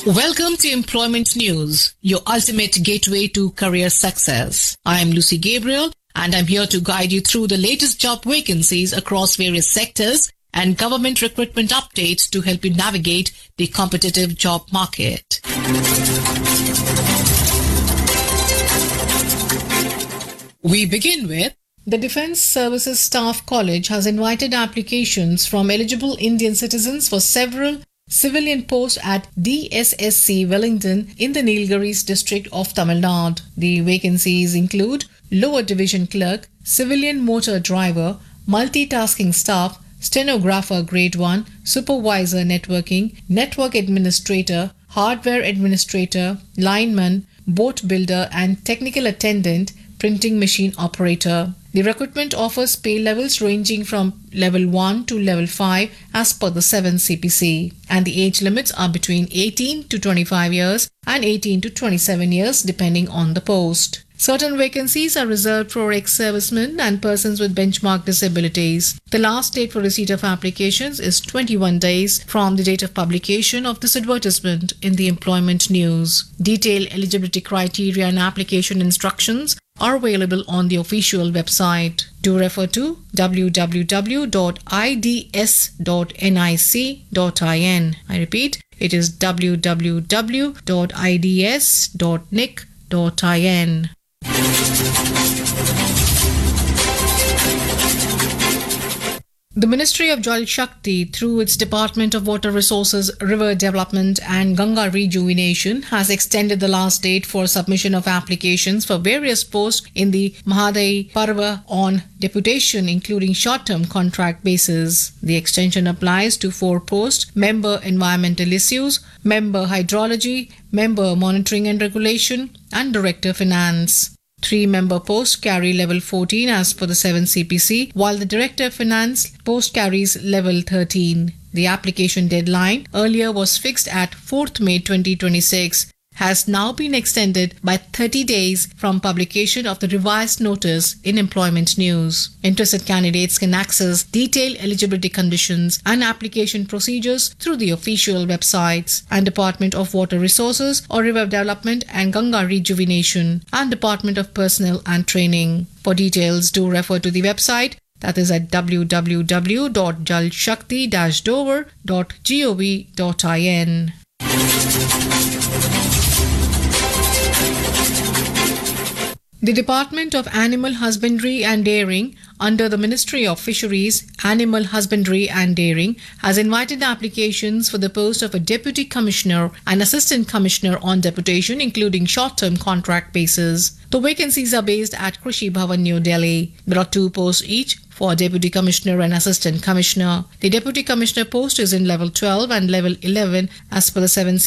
Welcome to Employment News, your ultimate gateway to career success. I am Lucy Gabriel, and I'm here to guide you through the latest job vacancies across various sectors and government recruitment updates to help you navigate the competitive job market. We begin with the Defence Services Staff College has invited applications from eligible Indian citizens for several civilian posts at DSSC Wellington in the Nilgiris district of Tamil Nadu. The vacancies include lower division clerk, civilian motor driver, multitasking staff, stenographer grade 1, supervisor networking, network administrator, hardware administrator, lineman, boat builder and technical attendant, printing machine operator. The recruitment offers pay levels ranging from level 1 to level 5 as per the 7 CPC, and the age limits are between 18 to 25 years and 18 to 27 years depending on the post. Certain vacancies are reserved for ex-servicemen and persons with benchmark disabilities. The last date for receipt of applications is 21 days from the date of publication of this advertisement in the Employment News. Detailed eligibility criteria and application instructions are available on the official website. Do refer to www.ids.nic.in. I repeat, it is www.ids.nic.in. The Ministry of Jal Shakti, through its Department of Water Resources, River Development and Ganga Rejuvenation, has extended the last date for submission of applications for various posts in the Mahadai Parva on deputation, including short-term contract basis. The extension applies to 4 posts: Member Environmental Issues, Member Hydrology, Member Monitoring and Regulation, and Director Finance. 3 member posts carry level 14 as per the 7 CPC, while the Director of Finance post carries level 13. The application deadline earlier was fixed at 4th May 2026, has now been extended by 30 days from publication of the revised notice in Employment News. Interested candidates can access detailed eligibility conditions and application procedures through the official websites and Department of Water Resources or River Development and Ganga Rejuvenation and Department of Personnel and Training. For details, do refer to the website, that is at www.jalshakti-dover.gov.in. The Department of Animal Husbandry and Dairying under the Ministry of Fisheries, Animal Husbandry and Dairying has invited applications for the post of a Deputy Commissioner and Assistant Commissioner on deputation, including short-term contract basis. The vacancies are based at Krishi Bhavan, New Delhi. There are 2 posts each for Deputy Commissioner and Assistant Commissioner. The Deputy Commissioner post is in level 12 and level 11 as per the 7